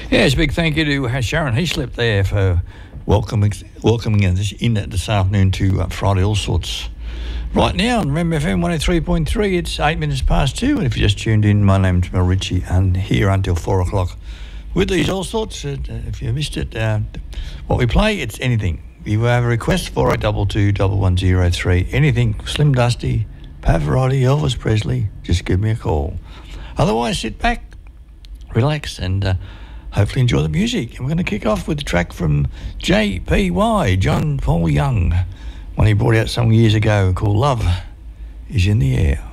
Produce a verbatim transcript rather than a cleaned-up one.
Yes, big thank you to Sharon Heaslip there for welcoming welcoming us in this afternoon to uh, Friday All Sorts. Right now on Rem F M one oh three point three, it's eight minutes past two, and if you just tuned in, my name's Mel Ritchie, and here until four o'clock with these All Sorts. Uh, if you missed it, uh, what we play, it's anything. If you have a request, four eight two two, one one zero three, anything, Slim Dusty, Pavarotti, Elvis Presley, just give me a call. Otherwise, sit back, relax, and uh, hopefully enjoy the music. And we're going to kick off with a track from J P Y, John Paul Young, one he brought out some years ago called Love Is in the Air.